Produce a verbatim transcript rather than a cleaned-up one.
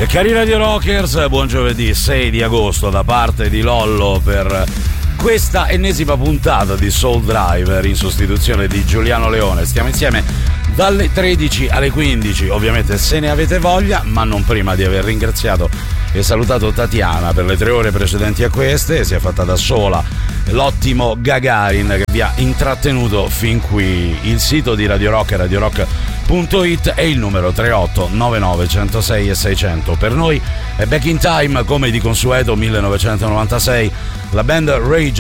E cari Radio Rockers, buon giovedì sei di agosto da parte di Lollo per questa ennesima puntata di Soul Driver in sostituzione di Giuliano Leone. Stiamo insieme dalle tredici alle quindici, ovviamente se ne avete voglia, ma non prima di aver ringraziato e salutato Tatiana per le tre ore precedenti a queste. Si è fatta da sola l'ottimo Gagarin che vi ha intrattenuto fin qui. Il sito di Radio Rock è radio rock punto it e il numero tre otto nove nove uno zero sei seicento. Per noi è Back in Time, come di consueto millenovecentonovantasei, la band Rage